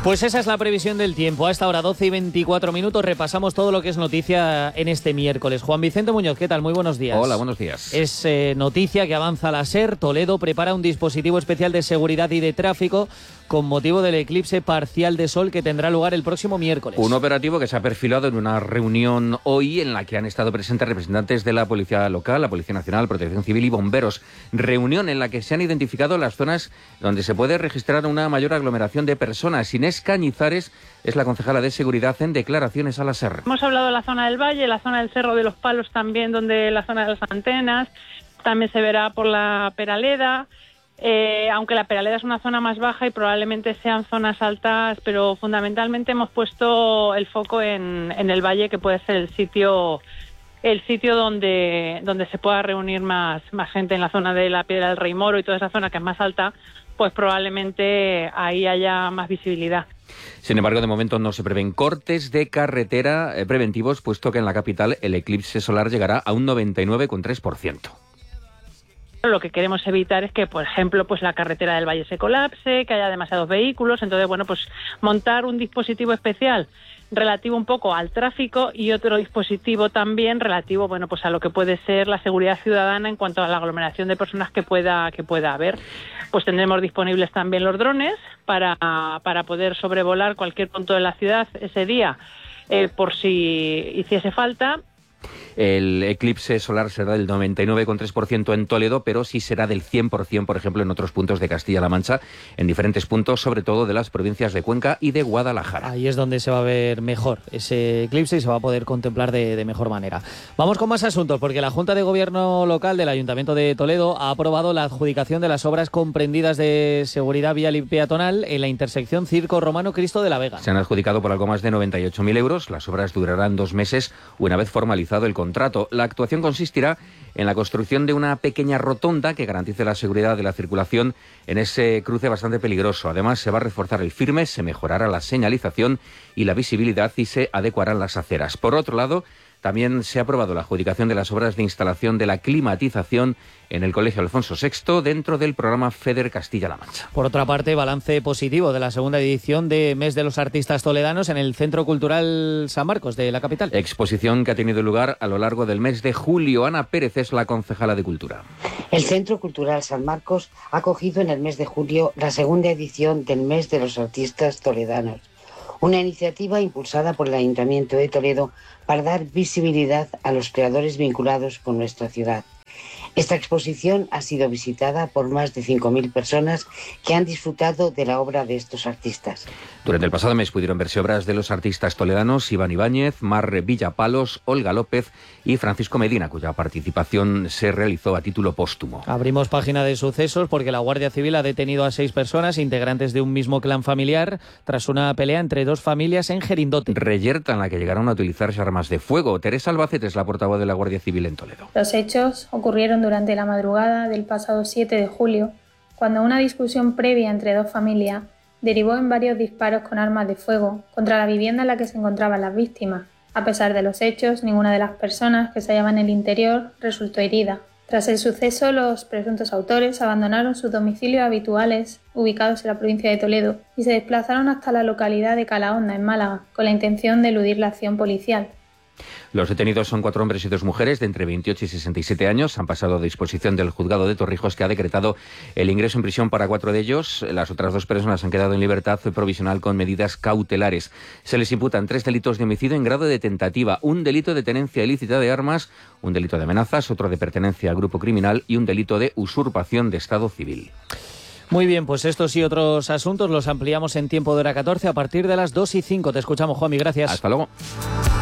Pues esa es la previsión del tiempo. A esta hora, 12:24, repasamos todo lo que es noticia en este miércoles. Juan Vicente Muñoz, ¿qué tal? Muy buenos días. Hola, buenos días. Es noticia que avanza la SER. Toledo prepara un dispositivo especial de seguridad y de tráfico con motivo del eclipse parcial de sol que tendrá lugar el próximo miércoles. Un operativo que se ha perfilado en una reunión hoy en la que han estado presentes representantes de la Policía Local, la Policía Nacional, Protección Civil y bomberos. Reunión en la que se han identificado las zonas donde se puede registrar una mayor aglomeración de personas. Inés Cañizares es la concejala de Seguridad en declaraciones a la SER. Hemos hablado de la zona del Valle, la zona del Cerro de los Palos también, donde la zona de las antenas, también se verá por la Peraleda, aunque la Peraleda es una zona más baja y probablemente sean zonas altas, pero fundamentalmente hemos puesto el foco en el Valle, que puede ser el sitio donde se pueda reunir más gente en la zona de la Piedra del Rey Moro y toda esa zona que es más alta, pues probablemente ahí haya más visibilidad. Sin embargo, de momento no se prevén cortes de carretera preventivos, puesto que en la capital el eclipse solar llegará a un 99,3%. Lo que queremos evitar es que, por ejemplo, pues la carretera del Valle se colapse, que haya demasiados vehículos. Entonces, bueno, pues montar un dispositivo especial relativo un poco al tráfico y otro dispositivo también relativo, bueno, pues a lo que puede ser la seguridad ciudadana en cuanto a la aglomeración de personas que pueda haber. Pues tendremos disponibles también los drones para poder sobrevolar cualquier punto de la ciudad ese día, por si hiciese falta. El eclipse solar será del 99,3% en Toledo, pero sí será del 100%, por ejemplo, en otros puntos de Castilla-La Mancha, en diferentes puntos, sobre todo de las provincias de Cuenca y de Guadalajara. Ahí es donde se va a ver mejor ese eclipse y se va a poder contemplar de mejor manera. Vamos con más asuntos, porque la Junta de Gobierno Local del Ayuntamiento de Toledo ha aprobado la adjudicación de las obras comprendidas de seguridad vial y peatonal en la intersección Circo Romano Cristo de la Vega. Se han adjudicado por algo más de 98.000 euros. Las obras durarán 2 meses una vez formalizado el contrato. La actuación consistirá en la construcción de una pequeña rotonda que garantice la seguridad de la circulación en ese cruce bastante peligroso. Además, se va a reforzar el firme, se mejorará la señalización y la visibilidad y se adecuarán las aceras. Por otro lado, también se ha aprobado la adjudicación de las obras de instalación de la climatización en el Colegio Alfonso VI dentro del programa FEDER Castilla-La Mancha. Por otra parte, balance positivo de la segunda edición de Mes de los Artistas Toledanos en el Centro Cultural San Marcos de la capital. Exposición que ha tenido lugar a lo largo del mes de julio. Ana Pérez es la concejala de Cultura. El Centro Cultural San Marcos ha acogido en el mes de julio la segunda edición del Mes de los Artistas Toledanos, una iniciativa impulsada por el Ayuntamiento de Toledo para dar visibilidad a los creadores vinculados con nuestra ciudad. Esta exposición ha sido visitada por más de 5.000 personas que han disfrutado de la obra de estos artistas. Durante el pasado mes pudieron verse obras de los artistas toledanos Iván Ibáñez, Mar Villapalos, Olga López y Francisco Medina, cuya participación se realizó a título póstumo. Abrimos página de sucesos porque la Guardia Civil ha detenido a 6 personas, integrantes de un mismo clan familiar, tras una pelea entre 2 familias en Gerindote. Reyerta en la que llegaron a utilizarse armas de fuego. Teresa Albacete es la portavoz de la Guardia Civil en Toledo. Los hechos ocurrieron durante la madrugada del pasado 7 de julio, cuando una discusión previa entre 2 familias derivó en varios disparos con armas de fuego contra la vivienda en la que se encontraban las víctimas. A pesar de los hechos, ninguna de las personas que se hallaban en el interior resultó herida. Tras el suceso, los presuntos autores abandonaron sus domicilios habituales, ubicados en la provincia de Toledo, y se desplazaron hasta la localidad de Calahonda, en Málaga, con la intención de eludir la acción policial. Los detenidos son 4 hombres y 2 mujeres de entre 28 y 67 años. Han pasado a disposición del juzgado de Torrijos, que ha decretado el ingreso en prisión para 4 de ellos. Las otras 2 personas han quedado en libertad provisional con medidas cautelares. Se les imputan 3 delitos de homicidio en grado de tentativa, un delito de tenencia ilícita de armas, un delito de amenazas, otro de pertenencia a grupo criminal y un delito de usurpación de estado civil. Muy bien, pues estos y otros asuntos los ampliamos en Tiempo de Hora 14 a partir de las 2:05. Te escuchamos, Juanmi, gracias. Hasta luego.